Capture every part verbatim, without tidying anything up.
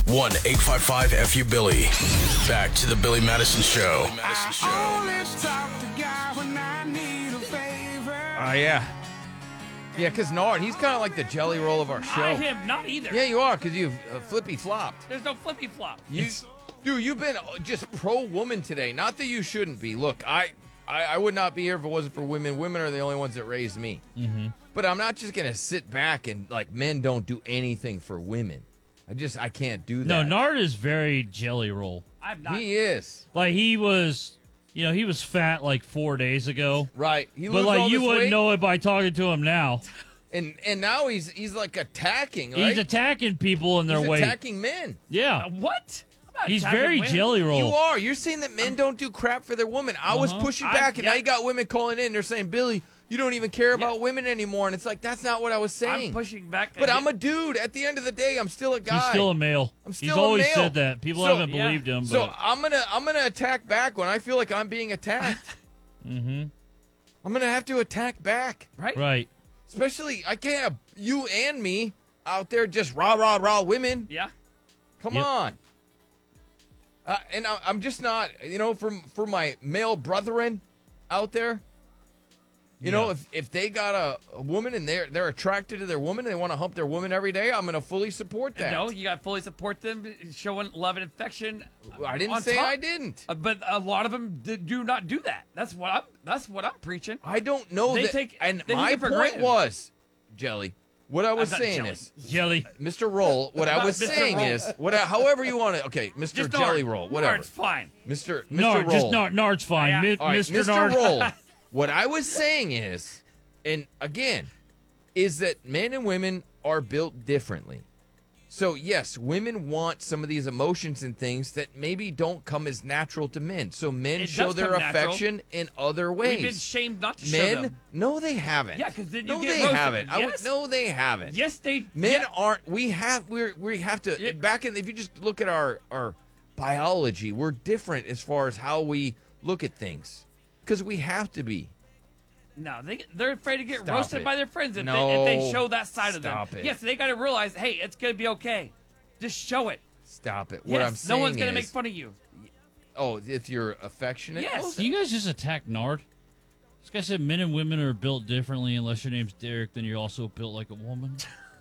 one eight five five F U Billy. Back to the Billy Madison Show. Billy Madison Show. Oh, yeah. Yeah, because Nard, he's kind of like the jelly roll of our show. I am not either. Yeah, you are, because you've uh, flippy-flopped. There's no flippy flop. You, dude, you've been just pro-woman today. Not that you shouldn't be. Look, I, I, I would not be here if it wasn't for women. Women are the only ones that raised me. Mm-hmm. But I'm not just going to sit back and, like, men don't do anything for women. I just, I can't do that. No, Nard is very jelly roll. I'm not. He is. Like, he was, you know, he was fat like four days ago. Right. He But, lose like, all you this wouldn't weight, know it by talking to him now. And and now he's he's like attacking, right? He's attacking people in their He's weight. attacking men. Yeah. Uh, what? I'm not He's attacking very women. jelly roll. You are. You're saying that men don't do crap for their women. I was Uh-huh. pushing I- back, and yeah. now you got women calling in. They're saying, Billy, you don't even care about women anymore. And it's like, that's not what I was saying. I'm pushing back. But I'm a dude. At the end of the day, I'm still a guy. He's still a male. I'm He's still a always male. said that. People So- haven't yeah. believed him. So But, I'm gonna I'm gonna attack back when I feel like I'm being attacked. mm-hmm. I'm gonna have to attack back. right. Right. Especially, I can't have you and me out there just rah rah rah women. Yeah. Come Yep. on. Uh, and I, I'm just not, you know, for, for my male brethren out there, you know, Yeah. if, if they got a, a woman and they're they're attracted to their woman and they want to hump their woman every day, I'm going to fully support that. No, you got to fully support them, showing love and affection. I didn't on say top. I didn't. Uh, but a lot of them d- do not do that. That's what I'm. That's what I'm preaching. I don't know They that. take- and they take my it for point granted. was, Jelly, what I was not saying jelly. is, Jelly. Mister Roll, what I was Mister saying Roll. is, what, I- however you want to, okay, Mister Just Jelly Nard. Roll, whatever. Nard's fine. Mister Mister Nard, Roll. just Nard. Nard's fine. Yeah. Mi- All right, Mister Mister Nard. Roll, what I was saying is, and again, is that men and women are built differently. So, yes, women want some of these emotions and things that maybe don't come as natural to men. So men It show does their come natural. affection in other We've been ways. shamed not to show Men, them. no, they haven't. Yeah, 'cause then you no, get they roasted. haven't. I would, Yes. no, they haven't. Yes, they. Men yeah. aren't. We have. We're. We have to. Yeah. Back in. If you just look at our our biology, we're different as far as how we look at things, because we have to be. No, they they're afraid to get Stop roasted it. by their friends if, No. they, if they show that side of them. Stop it. Yes, they got to realize, hey, it's gonna be okay. Just show it. Stop it. Yes, What I'm saying no one's gonna is, make fun of you. oh, if you're affectionate. Yes. Well, Do you guys just attack Nard? This guy said men and women are built differently. Unless your name's Derek, then you're also built like a woman.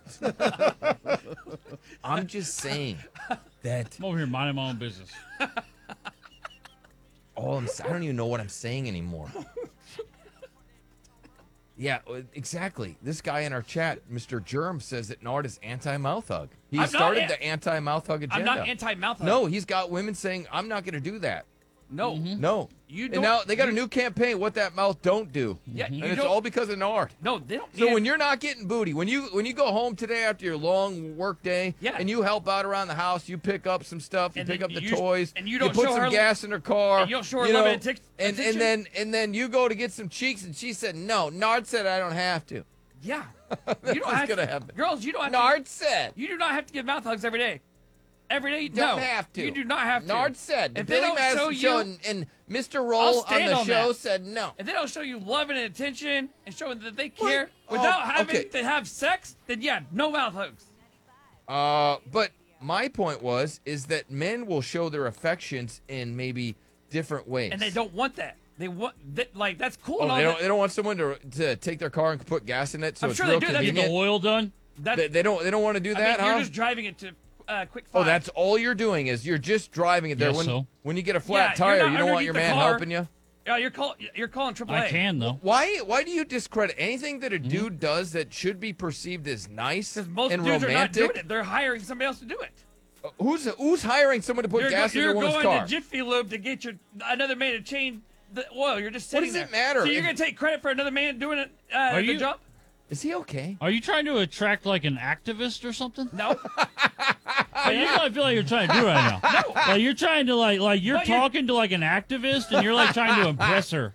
I'm just saying that I'm over here minding my own business. all I'm. I don't even know what I'm saying anymore. Yeah, uh, exactly. This guy in our chat, Mister Germ, says that Nard is anti-mouth hug. He I'm not started an- the anti-mouth hug agenda. I'm not anti-mouth hug. No, he's got women saying, "I'm not going to do that." no, No. You and don't- now they got a you- new campaign, What That Mouth Don't Do. Yeah, And you it's don't- all because of Nard. no, they don't. So need when it. you're not getting booty, when you when you go home today after your long work day, Yeah. and you help out around the house, you pick up some stuff, you And pick then up the you- toys, and you don't put show some her- gas in her car, and you don't show her you love know, and attic- and, and attention? then and then you go to get some cheeks, and she said no. Nard said I don't have to. yeah, That's you don't what's have gonna to, happen. girls. You don't have Nard to. said You do not have to give mouth hugs every day. Every day, you don't no, have to. You do not have to. Nard said If the they Billy don't Madison show show you- and, and Mister Roll on stand the on show that. said no. If they don't show you love and attention and showing that they care What? without Oh, having okay. to have sex, then yeah, no mouth hugs. Uh, but my point was is that men will show their affections in maybe different ways. And they don't want that. They want that, like that's cool. Oh, and all they don't. that. They don't want someone to to take their car and put gas in it, so I'm it's sure they real do. That'd be Get the convenient. oil done. That- They, they don't. They don't want to do I that, mean, you're huh? just driving it to uh, quick. Oh, Five. that's all you're doing is you're just driving it there. Guess when so. when you get a Yeah, flat you're tire, not you don't want underneath your the man car. helping you. Yeah, you're call you're calling triple A. I can though. Why? Why do you discredit anything that a Mm-hmm. dude does that should be perceived as nice Because most and dudes are not doing romantic? it. They're hiring somebody else to do it. Uh, Who's who's hiring someone to put You're, gas go, in you're their woman's going car? to Jiffy Lube to get your another man to change the oil. You're just What sitting does it there. matter? So you're If- going to take credit for another man doing it, uh, Are the you- job? Is he okay? Are you trying to attract like an activist or something? No. Like, that's what I feel like you're trying to do right now. No. Like you're trying to like like you're But you're- talking to like an activist and you're like trying to impress her.